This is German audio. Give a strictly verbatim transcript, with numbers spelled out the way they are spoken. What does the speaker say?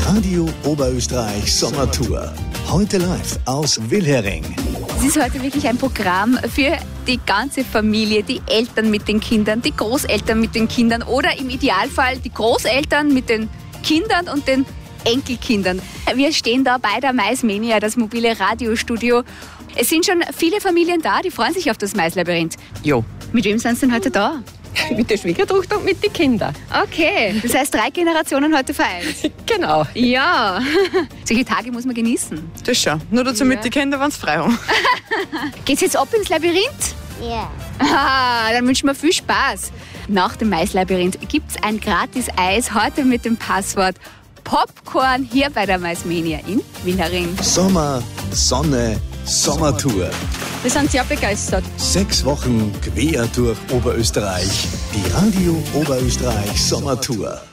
Radio Oberösterreich Sommertour. Heute live aus Wilhering. Es ist heute wirklich ein Programm für die ganze Familie, die Eltern mit den Kindern, die Großeltern mit den Kindern oder im Idealfall die Großeltern mit den Kindern und den Enkelkindern. Wir stehen da bei der Maismania, das mobile Radiostudio. Es sind schon viele Familien da, die freuen sich auf das Maislabyrinth. Ja. Mit wem sind Sie denn heute da? Mit der Schwiegertochter und mit den Kindern. Okay, das heißt drei Generationen heute vereint. Genau. Ja, solche Tage muss man genießen. Das schon. Nur dazu Ja. mit den Kindern, wenn sie frei haben. Geht's jetzt ab ins Labyrinth? Ja. Ah, dann wünschen wir viel Spaß. Nach dem Maislabyrinth gibt's ein gratis Eis, heute mit dem Passwort Popcorn hier bei der Maismania in Wilhering. Sommer, Sonne, Sommertour. Wir sind sehr begeistert. Sechs Wochen quer durch Oberösterreich. Die Radio Oberösterreich Sommertour.